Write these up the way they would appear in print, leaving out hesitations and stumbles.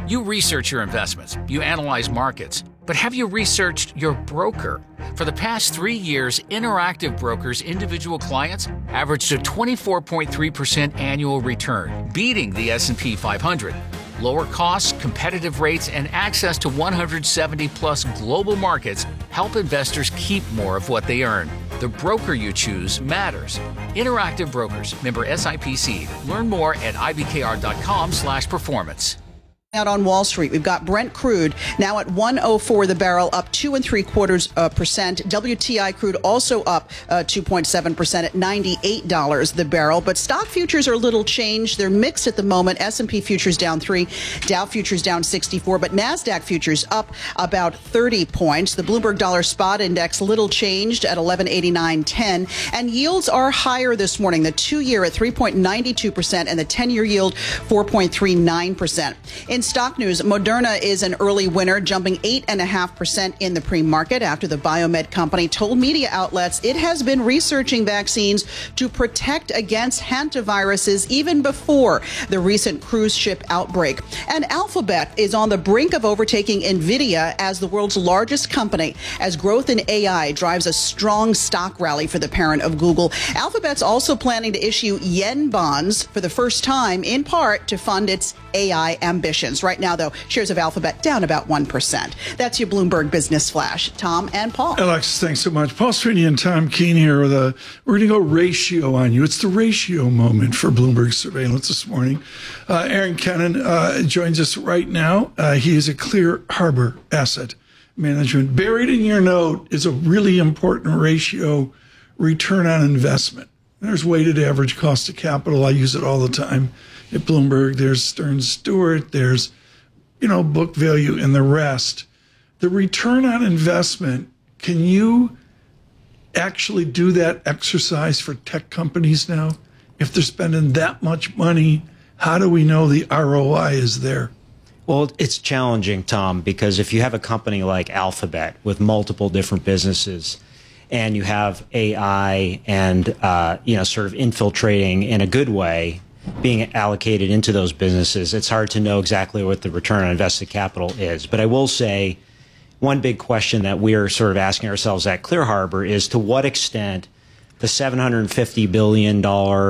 You research your investments, you analyze markets, but have you researched your broker? For the past 3 years, Interactive Brokers' individual clients averaged a 24.3% annual return, beating the S&P 500. Lower costs, competitive rates, and access to 170-plus global markets help investors keep more of what they earn. The broker you choose matters. Interactive Brokers, member SIPC. Learn more at ibkr.com/performance. Out on Wall Street, we've got Brent crude now at 104 the barrel, up 2.75%. WTI crude also up 2.7% at $98 the barrel. But stock futures are a little changed. They're mixed at the moment. S&P futures down 3, Dow futures down 64, but NASDAQ futures up about 30 points. The Bloomberg Dollar Spot Index little changed at 1189.10, and yields are higher this morning. The 2-year at 3.92% and the 10-year yield 4.39%. In stock news, Moderna is an early winner, jumping 8.5% in the pre-market after the biomed company told media outlets it has been researching vaccines to protect against hantaviruses even before the recent cruise ship outbreak. And Alphabet is on the brink of overtaking NVIDIA as the world's largest company, as growth in AI drives a strong stock rally for the parent of Google. Alphabet's also planning to issue yen bonds for the first time, in part to fund its AI ambitions. Right now, though, shares of Alphabet down about 1%. That's your Bloomberg Business Flash. Tom and Paul. Alexis, thanks so much. Paul Sweeney and Tom Keene here with we're going to go ratio on you. It's the ratio moment for Bloomberg Surveillance this morning. Aaron Kennan joins us right now. He is a Clear Harbor Asset Management. Buried in your note is a really important ratio, return on investment. There's weighted average cost of capital. I use it all the time at Bloomberg. There's Stearns Stewart. There's, book value and the rest. The return on investment, can you actually do that exercise for tech companies now? If they're spending that much money, how do we know the ROI is there? Well, it's challenging, Tom, because if you have a company like Alphabet with multiple different businesses, and you have AI and, sort of infiltrating in a good way, being allocated into those businesses, it's hard to know exactly what the return on invested capital is. But I will say one big question that we're sort of asking ourselves at Clear Harbor is to what extent the $750 billion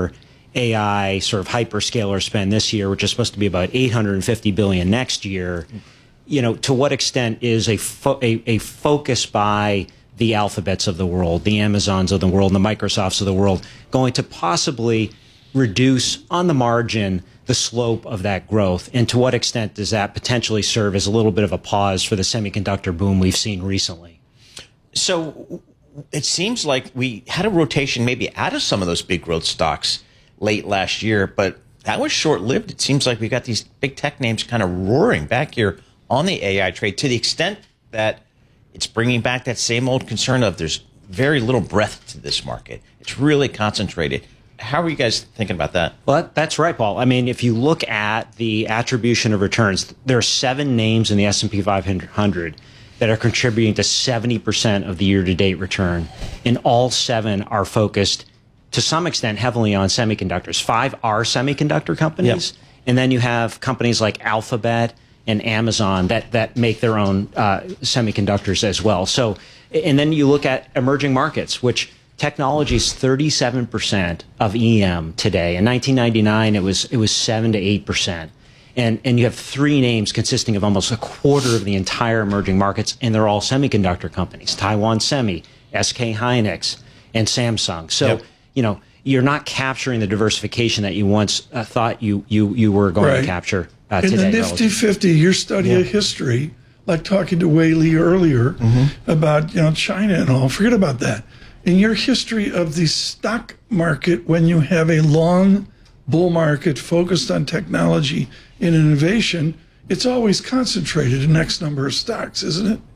AI sort of hyperscaler spend this year, which is supposed to be about $850 billion next year, to what extent is a focus by the Alphabets of the world, the Amazons of the world, and the Microsofts of the world, going to possibly reduce on the margin the slope of that growth? And to what extent does that potentially serve as a little bit of a pause for the semiconductor boom we've seen recently? So it seems like we had a rotation maybe out of some of those big growth stocks late last year, but that was short-lived. It seems like we got these big tech names kind of roaring back here on the AI trade, to the extent that it's bringing back that same old concern of there's very little breadth to this market. It's really concentrated. How are you guys thinking about that? Well, that's right, Paul. I mean, if you look at the attribution of returns, there are 7 names in the S&P 500 that are contributing to 70% of the year-to-date return. And all 7 are focused, to some extent, heavily on semiconductors. 5 are semiconductor companies. Yep. And then you have companies like Alphabet and Amazon that make their own semiconductors as well. So, and then you look at emerging markets, which technology is 37% of EM today. In 1999, it was 7 to 8%. And you have 3 names consisting of almost a quarter of the entire emerging markets, and they're all semiconductor companies: Taiwan Semi, SK Hynix, and Samsung. So, yep, you're not capturing the diversification that you once thought you were going to capture today. In the Nifty 50, your study of history, like talking to Wei Li earlier about China and all, forget about that. In your history of the stock market, when you have a long bull market focused on technology and innovation, it's always concentrated in X number of stocks, isn't it?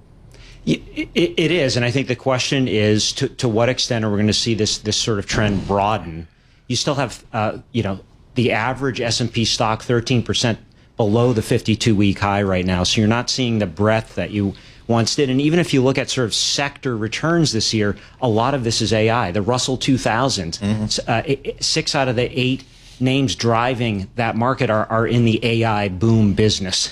It is, and I think the question is to what extent are we going to see this sort of trend broaden? You still have, the average S&P stock 13% below the 52-week high right now, so you're not seeing the breadth that you once did. And even if you look at sort of sector returns this year, a lot of this is AI. The Russell 2000, 6 out of the 8 names driving that market are in the AI boom business.